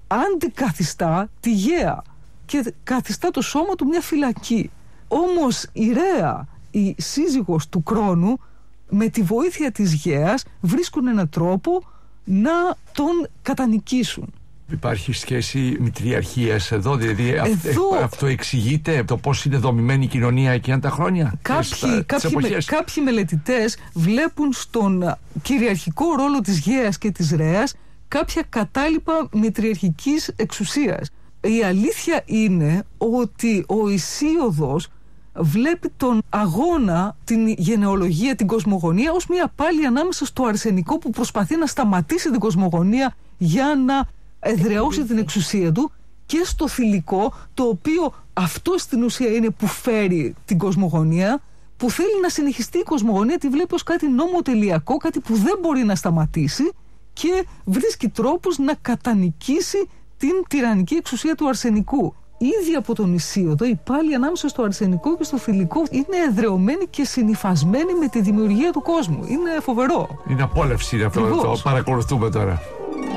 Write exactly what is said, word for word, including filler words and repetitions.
αντικαθιστά τη γαία και καθιστά το σώμα του μια φυλακή. Όμως η Ρέα, η σύζυγος του Κρόνου, με τη βοήθεια της γέας βρίσκουν έναν τρόπο να τον κατανικήσουν. Υπάρχει σχέση μητριαρχίας εδώ, δηλαδή εδώ... αυτό εξηγείται το πώς είναι δομημένη η κοινωνία εκείνα τα χρόνια. Κάποιοι, κάποιοι, με, κάποιοι μελετητές βλέπουν στον κυριαρχικό ρόλο της γέας και της Ρέας κάποια κατάλοιπα μητριαρχικής εξουσίας. Η αλήθεια είναι ότι ο Ησίωδος βλέπει τον αγώνα, την γενεολογία, την κοσμογονία ως μια πάλι ανάμεσα στο αρσενικό που προσπαθεί να σταματήσει την κοσμογονία για να εδραιώσει την εξουσία του, και στο θηλυκό, το οποίο αυτό στην ουσία είναι που φέρει την κοσμογονία, που θέλει να συνεχιστεί η κοσμογονία, τη βλέπει ως κάτι νομοτελειακό, κάτι που δεν μπορεί να σταματήσει, και βρίσκει τρόπους να κατανικήσει την τυραννική εξουσία του αρσενικού. Ήδη από τον Ησίωδο η πάλι ανάμεσα στο αρσενικό και στο θηλυκό είναι εδραιωμένη και συνυφασμένη με τη δημιουργία του κόσμου. Είναι φοβερό. Είναι απόλαυση αυτό, το παρακολουθούμε τώρα.